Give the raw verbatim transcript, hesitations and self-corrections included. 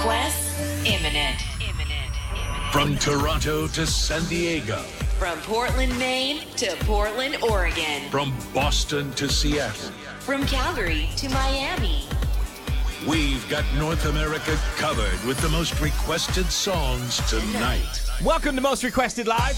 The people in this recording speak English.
Requests imminent. Imminent. From Toronto to San Diego. From Portland, Maine to Portland, Oregon. From Boston to Seattle. From Calgary to Miami. We've got North America covered with the most requested songs tonight. Welcome to Most Requested Live.